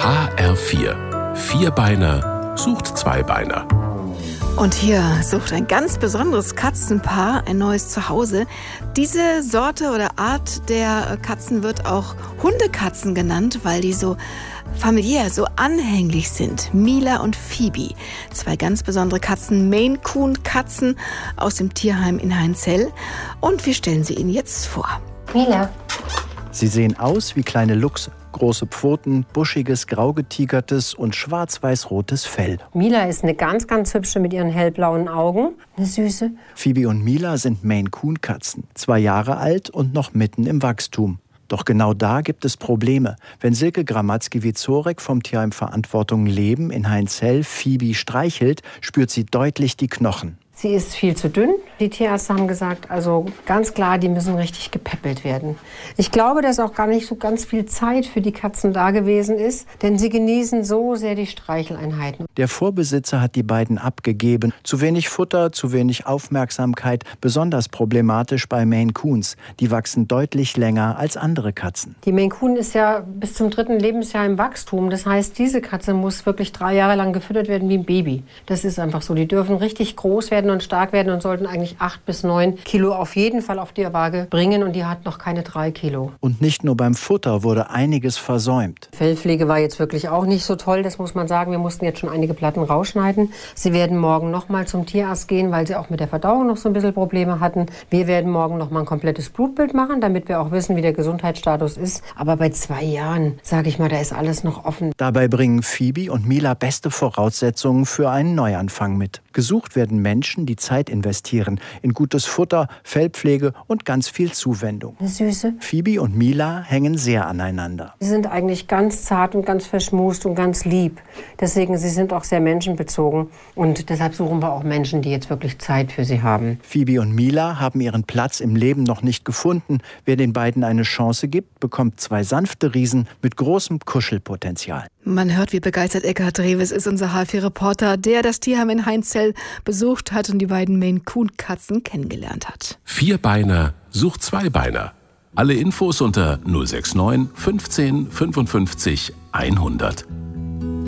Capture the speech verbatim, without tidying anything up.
H R vier. Vierbeiner sucht Zweibeiner. Und hier sucht ein ganz besonderes Katzenpaar ein neues Zuhause. Diese Sorte oder Art der Katzen wird auch Hundekatzen genannt, weil die so familiär, so anhänglich sind. Mila und Phoebe, zwei ganz besondere Katzen, Maine Coon Katzen aus dem Tierheim in Heinzell. Und wir stellen sie Ihnen jetzt vor. Mila. Sie sehen aus wie kleine Luchse. Große Pfoten, buschiges, graugetigertes und schwarz-weiß-rotes Fell. Mila ist eine ganz, ganz hübsche mit ihren hellblauen Augen. Eine Süße. Phoebe und Mila sind Maine Coon Katzen. Zwei Jahre alt und noch mitten im Wachstum. Doch genau da gibt es Probleme. Wenn Silke Gramatzki-Wieczorek vom Tierheim Verantwortung Leben in Heinzell Phoebe streichelt, spürt sie deutlich die Knochen. Sie ist viel zu dünn. Die Tierärzte haben gesagt, also ganz klar, die müssen richtig gepäppelt werden. Ich glaube, dass auch gar nicht so ganz viel Zeit für die Katzen da gewesen ist, denn sie genießen so sehr die Streicheleinheiten. Der Vorbesitzer hat die beiden abgegeben. Zu wenig Futter, zu wenig Aufmerksamkeit. Besonders problematisch bei Maine Coons. Die wachsen deutlich länger als andere Katzen. Die Maine Coon ist ja bis zum dritten Lebensjahr im Wachstum. Das heißt, diese Katze muss wirklich drei Jahre lang gefüttert werden wie ein Baby. Das ist einfach so. Die dürfen richtig groß werden und stark werden und sollten eigentlich acht bis neun Kilo auf jeden Fall auf die Waage bringen. Und die hat noch keine drei Kilo. Und nicht nur beim Futter wurde einiges versäumt. Fellpflege war jetzt wirklich auch nicht so toll, das muss man sagen. Wir mussten jetzt schon einige Platten rausschneiden. Sie werden morgen noch mal zum Tierarzt gehen, weil sie auch mit der Verdauung noch so ein bisschen Probleme hatten. Wir werden morgen noch mal ein komplettes Blutbild machen, damit wir auch wissen, wie der Gesundheitsstatus ist. Aber bei zwei Jahren, sage ich mal, da ist alles noch offen. Dabei bringen Phoebe und Mila beste Voraussetzungen für einen Neuanfang mit. Gesucht werden Menschen, die Zeit investieren in gutes Futter, Fellpflege und ganz viel Zuwendung. Eine Süße. Phoebe und Mila hängen sehr aneinander. Sie sind eigentlich ganz zart und ganz verschmust und ganz lieb. Deswegen, sie sind auch sehr menschenbezogen. Und deshalb suchen wir auch Menschen, die jetzt wirklich Zeit für sie haben. Phoebe und Mila haben ihren Platz im Leben noch nicht gefunden. Wer den beiden eine Chance gibt, bekommt zwei sanfte Riesen mit großem Kuschelpotenzial. Man hört, wie begeistert Eckhard Rewes ist, unser H R vier-Reporter, der das Tierheim in Heinzell besucht hat und die beiden Maine Coon Katzen kennengelernt hat. Vierbeiner sucht Zweibeiner. Alle Infos unter null sechs neun fünfzehn fünfundfünfzig hundert.